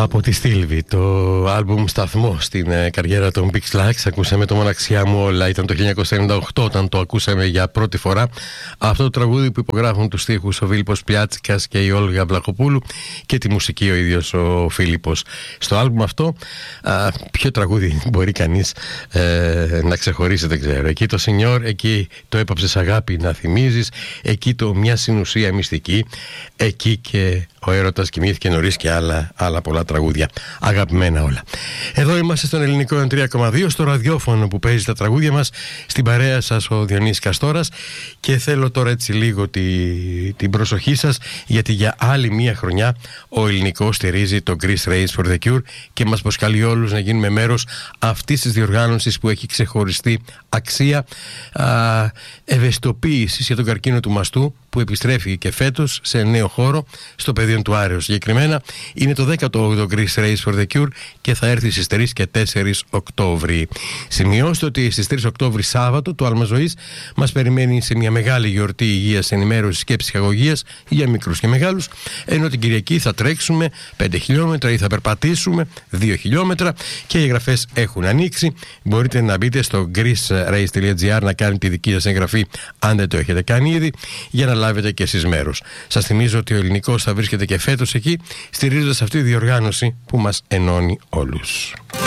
Από τη Στήλβη, το άλμπουμ σταθμό στην καριέρα των Big Slacks. Ακούσαμε το Μοναξιά μου όλα. Ήταν το 1998 όταν το ακούσαμε για πρώτη φορά. Αυτό το τραγούδι που υπογράφουν τους στίχους ο Φίλιππος Πιάτσικας και η Όλγα Βλαχοπούλου και τη μουσική ο ίδιος ο Φίλιππος. Στο άλμπουμ αυτό, ποιο τραγούδι μπορεί κανείς να ξεχωρίσει, δεν ξέρω. Εκεί το Σινιόρ, εκεί το Έπαψες αγάπη να θυμίζεις, εκεί το Μια συνουσία μυστική, εκεί και ο έρωτας κοιμήθηκε νωρίς και άλλα πολλά τραγούδια. Αγαπημένα όλα. Εδώ είμαστε στον Ελληνικό 3,2, στο ραδιόφωνο που παίζει τα τραγούδια μας. Στην παρέα σας ο Διονύσης Καστόρας. Και θέλω τώρα έτσι λίγο την προσοχή σας, γιατί για άλλη μία χρονιά ο Ελληνικός στηρίζει το Greece Race for the Cure και μας προσκαλεί όλους να γίνουμε μέρος αυτής της διοργάνωσης που έχει ξεχωριστή αξία ευαισθητοποίησης για τον καρκίνο του μαστού, που επιστρέφει και φέτος σε νέο χώρο στο πεδίο του Άρεως. Συγκεκριμένα είναι το 18ο Greece Race for the Cure και θα έρθει στις 3 και 4 Οκτώβρη. Σημειώστε ότι στις 3 Οκτώβρη Σάββατο το Άλμα Ζωής μας περιμένει σε μια μεγάλη γιορτή υγείας, ενημέρωσης και ψυχαγωγίας για μικρούς και μεγάλους, ενώ την Κυριακή θα τρέξουμε 5 χιλιόμετρα ή θα περπατήσουμε 2 χιλιόμετρα και οι εγγραφές έχουν ανοίξει. Μπορείτε να μπείτε στο greecerace.gr να κάνετε τη δική σας εγγραφή αν δεν το έχετε κάνει ήδη, για να λάβετε και εσείς μέρος. Σας θυμίζω ότι ο Ελληνικός θα βρίσκεται και φέτος εκεί, στηρίζοντας αυτή τη διοργάνωση που μας ενώνει όλους.